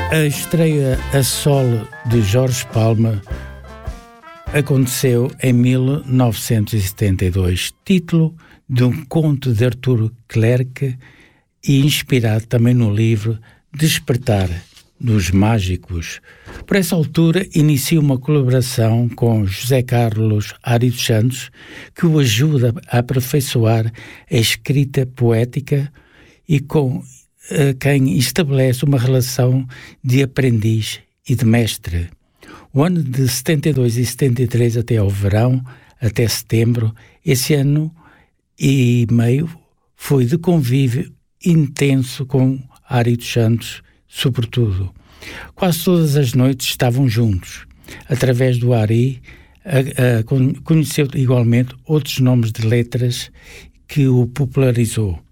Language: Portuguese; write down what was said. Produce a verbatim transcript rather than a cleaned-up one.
A estreia a solo de Jorge Palma aconteceu em mil novecentos e setenta e dois, título de um conto de Arthur Clerc e inspirado também no livro Despertar dos Mágicos. Por essa altura, inicia uma colaboração com José Carlos Ari dos Santos, que o ajuda a aperfeiçoar a escrita poética e com uh, quem estabelece uma relação de aprendiz e de mestre. O ano de setenta e dois e setenta e três até ao verão, até setembro, esse ano e meio foi de convívio intenso com Ari dos Santos, sobretudo. Quase todas as noites estavam juntos. Através do Ari, a, a, conheceu igualmente outros nomes de letras que o popularizou.